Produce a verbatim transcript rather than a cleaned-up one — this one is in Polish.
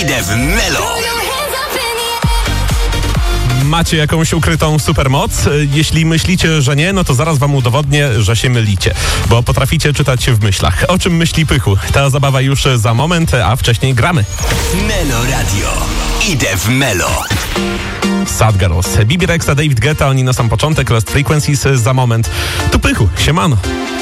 Idę w Melo. Macie jakąś ukrytą supermoc? Jeśli myślicie, że nie, no to zaraz wam udowodnię, że się mylicie, bo potraficie czytać w myślach. O czym myśli Pychu? Ta zabawa już za moment, a wcześniej gramy. Melo Radio. Idę w Melo. Sad Girls, Bibi Rexha, David Guetta, oni na sam początek, Lost Frequencies za moment. Tu Pychu, siemano.